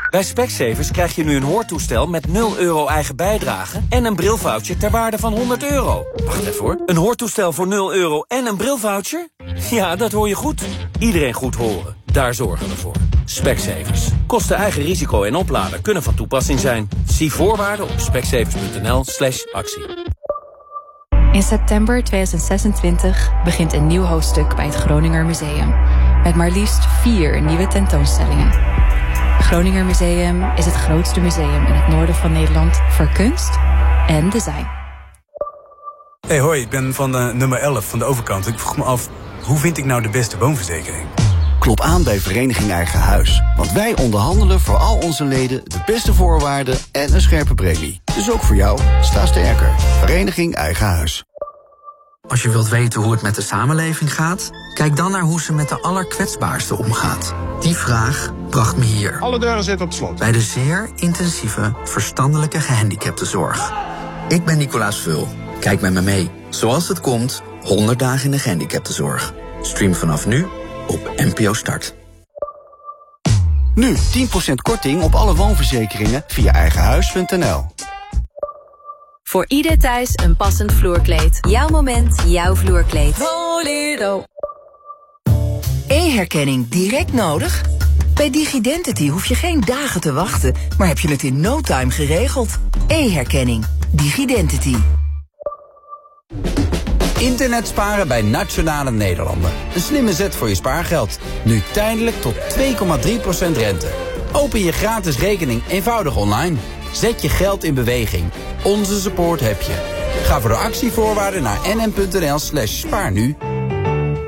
Bij Specsavers krijg je nu een hoortoestel met 0 euro eigen bijdrage en een brilvoucher ter waarde van €100. Wacht even hoor. Een hoortoestel voor 0 euro en een brilvoucher? Ja, dat hoor je goed. Iedereen goed horen. Daar zorgen we voor. Specsavers. Kosten eigen risico en oplader kunnen van toepassing zijn. Zie voorwaarden op specsavers.nl/actie. In september 2026 begint een nieuw hoofdstuk bij het Groninger Museum. Met maar liefst 4 nieuwe tentoonstellingen. Het Groninger Museum is het grootste museum in het noorden van Nederland voor kunst en design. Hey, hoi, ik ben van nummer 11 van de overkant. Ik vroeg me af, hoe vind ik nou de beste woonverzekering? Klop aan bij Vereniging Eigen Huis. Want wij onderhandelen voor al onze leden de beste voorwaarden en een scherpe premie. Dus ook voor jou, sta sterker. Vereniging Eigen Huis. Als je wilt weten hoe het met de samenleving gaat, kijk dan naar hoe ze met de allerkwetsbaarsten omgaat. Die vraag bracht me hier. Alle deuren zitten op slot. Bij de zeer intensieve verstandelijke gehandicaptenzorg. Ik ben Nicolaas Vul. Kijk met me mee. Zoals het komt, 100 dagen in de gehandicaptenzorg. Stream vanaf nu op NPO Start. Nu 10% korting op alle woonverzekeringen via eigenhuis.nl. Voor ieder thuis een passend vloerkleed. Jouw moment, jouw vloerkleed. Bolero. E-herkenning direct nodig? Bij DigiDentity hoef je geen dagen te wachten, maar heb je het in no time geregeld. E-herkenning. DigiDentity. Internet sparen bij Nationale Nederlanden. Een slimme zet voor je spaargeld. Nu tijdelijk tot 2,3% rente. Open je gratis rekening eenvoudig online. Zet je geld in beweging. Onze support heb je. Ga voor de actievoorwaarden naar nm.nl/spaarnu.